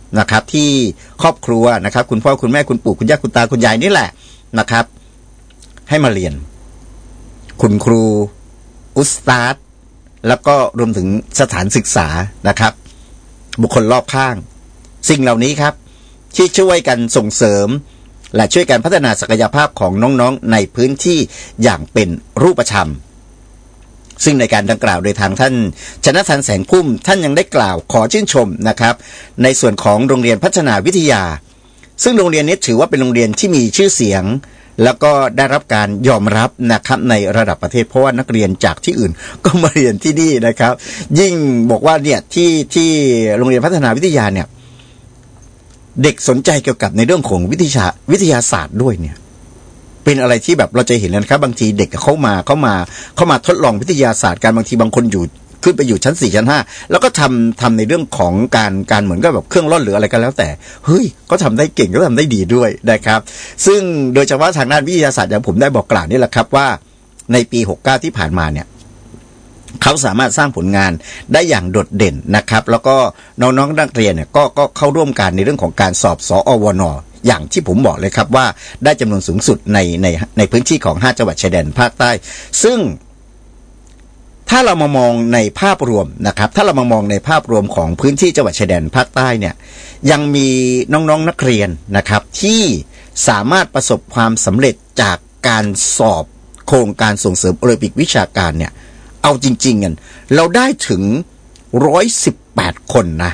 นะครับที่ครอบครัวนะครับคุณพ่อคุณแม่คุณปู่คุณย่าคุณตาคุณยายนี่แหละนะครับให้มาเรียนคุณครูอุสตาดแล้วก็รวมถึงสถานศึกษานะครับบุคคลรอบข้างสิ่งเหล่านี้ครับที่ช่วยกันส่งเสริมและช่วยกันพัฒนาศักยภาพของน้องๆในพื้นที่อย่างเป็นรูปธรรมซึ่งในการดังกล่าวโดยทางท่านชนะทันแสงพุ่มท่านยังได้กล่าวขอชื่นชมนะครับในส่วนของโรงเรียนพัฒนาวิทยาซึ่งโรงเรียนนี้ถือว่าเป็นโรงเรียนที่มีชื่อเสียงแล้วก็ได้รับการยอมรับนะครับในระดับประเทศเพราะว่านักเรียนจากที่อื่นก็มาเรียนที่นี่นะครับยิ่งบอกว่าเนี่ยที่โรงเรียนพัฒนาวิทยาเนี่ยเด็กสนใจเกี่ยวกับในเรื่องของวิทยาศาสตร์ด้วยเนี่ยเป็นอะไรที่แบบเราจะเห็นนะครับบางทีเด็กเข้ามาทดลองวิทยาศาสตร์การบางทีบางคนอยู่ขึ้นไปอยู่ชั้น4ชั้น5แล้วก็ทำในเรื่องของการเหมือนกับแบบเครื่องร่อนหรืออะไรกันแล้วแต่เฮ้ยก็ทำได้เก่งก็ทำได้ดีด้วยนะครับซึ่งโดยเฉพาะทางด้านวิทยาศาสตร์อย่างผมได้บอกกล่าวนี่แหละครับว่าในปี69ที่ผ่านมาเนี่ยเขาสามารถสร้างผลงานได้อย่างโดดเด่นนะครับแล้วก็น้องๆนักเรียนเนี่ยก็เข้าร่วมกันในเรื่องของการสอบสอวนอย่างที่ผมบอกเลยครับว่าได้จำนวนสูงสุดในพื้นที่ของ5จังหวัดชายแดนภาคใต้ซึ่งถ้าเรามามองในภาพรวมนะครับถ้าเรามามองในภาพรวมของพื้นที่จังหวัดชายแดนภาคใต้เนี่ยยังมีน้องๆนักเรียนนะครับที่สามารถประสบความสำเร็จจากการสอบโครงการส่งเสริมโอลิมปิกวิชาการเนี่ยเอาจริงๆกันเราได้ถึง118คนนะ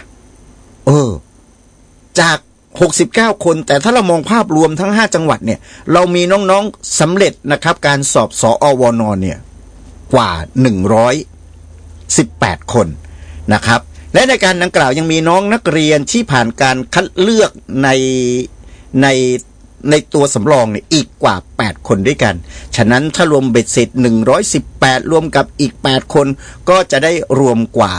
จาก69คนแต่ถ้าเรามองภาพรวมทั้ง5จังหวัดเนี่ยเรามีน้องๆสำเร็จนะครับการสอบสอวนเนี่ยกว่า118คนนะครับและในการดังกล่าวยังมีน้องนักเรียนที่ผ่านการคัดเลือกในตัวสำรองเนี่ยอีกกว่า8คนด้วยกันฉะนั้นถ้ารวมเบ็ดเสร็จ118รวมกับอีก8คนก็จะได้รวมกว่า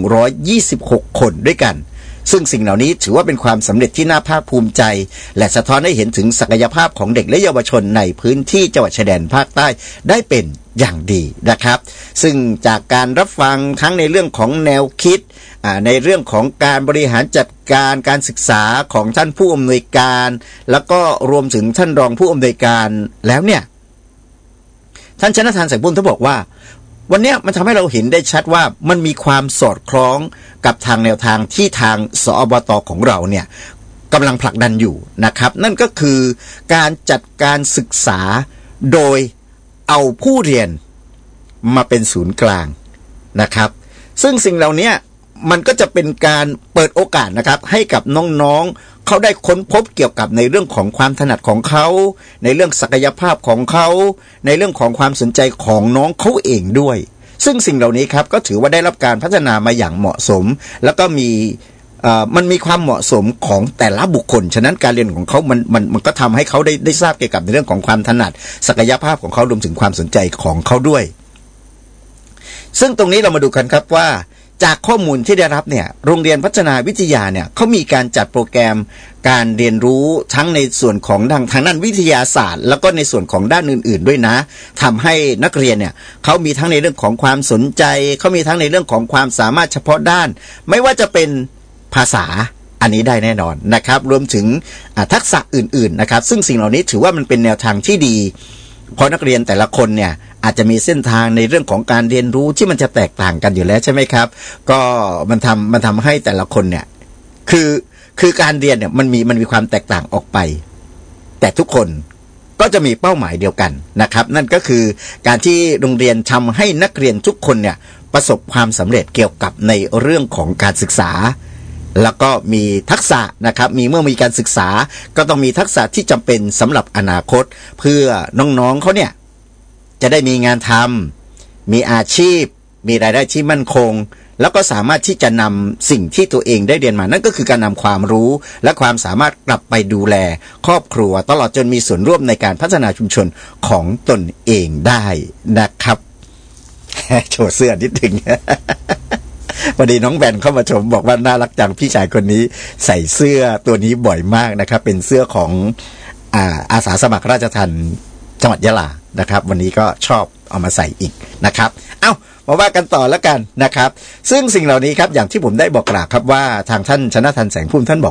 126คนด้วยกันซึ่งสิ่งเหล่านี้ถือว่าเป็นความสำเร็จที่น่าภาคภูมิใจและสะท้อนให้เห็นถึงศักยภาพของเด็กและเยาวชนในพื้นที่จังหวัดชายแดนภาคใต้ได้เป็นอย่างดีนะครับซึ่งจากการรับฟังทั้งในเรื่องของแนวคิดในเรื่องของการบริหารจัดการการศึกษาของท่านผู้อำนวยการแล้วก็รวมถึงท่านรองผู้อำนวยการแล้วเนี่ยท่านชนะทานแสงพุ่มท่านบอกว่าวันนี้มันทำให้เราเห็นได้ชัดว่ามันมีความสอดคล้องกับทางแนวทางที่ทางสอบต.ของเราเนี่ยกำลังผลักดันอยู่นะครับนั่นก็คือการจัดการศึกษาโดยเอาผู้เรียนมาเป็นศูนย์กลางนะครับซึ่งสิ่งเหล่านี้มันก็จะเป็นการเปิดโอกาสนะครับให้กับน้องๆเขาได้ค้นพบเกี่ยวกับในเรื่องของความถนัดของเขาในเรื่องศักยภาพของเขาในเรื่องของความสนใจของน้องเขาเองด้วยซึ่งสิ่งเหล่านี้ครับก็ถือว่าได้รับการพัฒนามาอย่างเหมาะสมแล้วก็มันมีความเหมาะสมของแต่ละบุคคลฉะนั้นการเรียนของเขามันก็ทำให้เขาได้ทราบเกี่ยวกับในเรื่องของความถนัดศักยภาพของเขารวมถึงความสนใจของเขาด้วยซึ่งตรงนี้เรามาดูกันครับว่าจากข้อมูลที่ได้รับเนี่ยโรงเรียนพัฒนาวิทยาเนี่ยเขามีการจัดโปรแกรมการเรียนรู้ทั้งในส่วนของทางด้านวิทยาศาสตร์แล้วก็ในส่วนของด้านอื่นๆด้วยนะทำให้นักเรียนเนี่ยเขามีทั้งในเรื่องของความสนใจเขามีทั้งในเรื่องของความสามารถเฉพาะด้านไม่ว่าจะเป็นภาษาอันนี้ได้แน่นอนนะครับรวมถึงทักษะอื่นๆนะครับซึ่งสิ่งเหล่านี้ถือว่ามันเป็นแนวทางที่ดีเพราะนักเรียนแต่ละคนเนี่ยอาจจะมีเส้นทางในเรื่องของการเรียนรู้ที่มันจะแตกต่างกันอยู่แล้วใช่ไหมครับก็มันทำให้แต่ละคนเนี่ยคือการเรียนเนี่ยมันมีความแตกต่างออกไปแต่ทุกคนก็จะมีเป้าหมายเดียวกันนะครับนั่นก็คือการที่โรงเรียนทำให้นักเรียนทุกคนเนี่ยประสบความสำเร็จเกี่ยวกับในเรื่องของการศึกษาแล้วก็มีทักษะนะครับเมื่อมีการศึกษาก็ต้องมีทักษะที่จำเป็นสำหรับอนาคตเพื่อน้องๆเขาเนี่ยจะได้มีงานทำมีอาชีพมีรายได้ที่มั่นคงแล้วก็สามารถที่จะนำสิ่งที่ตัวเองได้เรียนมานั่นก็คือการนำความรู้และความสามารถกลับไปดูแลครอบครัวตลอดจนมีส่วนร่วมในการพัฒนาชุมชนของตนเองได้นะครับ โชว์เสื้อนิดหนึ่ง พอดีน้องแบนเข้ามาชมบอกว่าน่ารักจังพี่ชายคนนี้ใส่เสื้อตัวนี้บ่อยมากนะครับเป็นเสื้อของอาสาสมัครราชทัณฑ์จังหวัดยะลานะครับวันนี้ก็ชอบเอามาใส่อีกนะครับมาว่ากันต่อแล้วกันนะครับซึ่งสิ่งเหล่านี้ครับอย่างที่ผมได้บอกกล่าวครับว่าทางท่านชนะทันแสงพุ่มท่านบอก